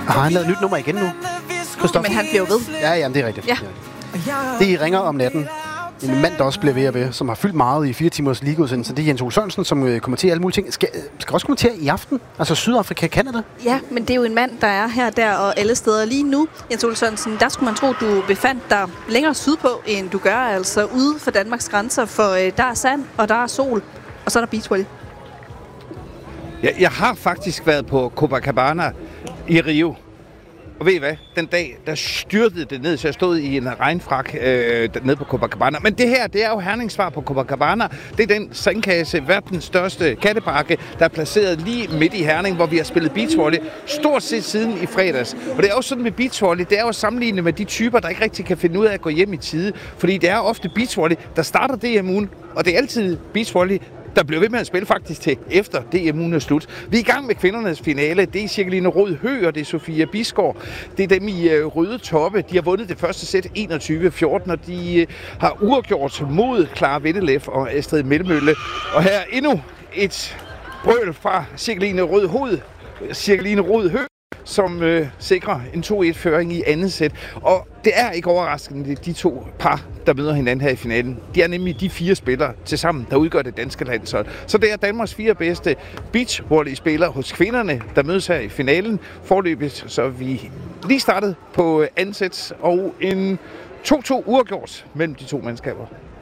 Har han lavet nyt nummer igen nu? Men han bliver ved. Ja, jamen, det er rigtigt. Ja. Det ringer om natten. En mand, der også bliver ved og ved, som har fyldt meget i 4 timers liga-udsendelse. Det er Jens Ole Sørensen, som kommenterer alle mulige ting. Skal også kommentere i aften. Altså Sydafrika, Canada. Ja, men det er jo en mand, der er her, der og alle steder lige nu. Jens Ole Sørensen, der skulle man tro, du befandt dig længere sydpå, end du gør, altså ude for Danmarks grænser. For der er sand, og der er sol, og så er der beachvolley. Jeg har faktisk været på Copacabana i Rio. Og ved I hvad? Den dag, der styrtede det ned, så jeg stod i en regnfrak nede på Copacabana. Men det her, det er jo Hernings-svar på Copacabana. Det er den sandkasse, verdens største kattebakke, der er placeret lige midt i Herning, hvor vi har spillet beachvolley stort set siden i fredags. Og det er jo sådan med beachvolley, det er jo sammenlignet med de typer, der ikke rigtig kan finde ud af at gå hjem i tide. Fordi det er ofte beachvolley, der starter DM-ugen, og det er altid beachvolley, der bliver ved med at spille faktisk til efter DM-ugen er slut. Vi er i gang med kvindernes finale. Det er Cirkeline Rød Høgh, og det er Sofia Bisgaard. Det er dem i røde toppe. De har vundet det første sæt 21-14, og de har uafgjort mod Clara Vindelev og Astrid Mellemølle. Og her endnu et brøl fra Cirkeline Rød Høgh, som sikrer en 2-1-føring i andet sæt. Og det er ikke overraskende, de to par, der møder hinanden her i finalen. De er nemlig de 4 spillere til sammen, der udgør det danske landshold. Så det er Danmarks 4 bedste beachvolley-spillere hos kvinderne, der mødes her i finalen. Forløbet, så vi lige startet på andet sæt, og en 2-2 uafgjort mellem de to mandskaber.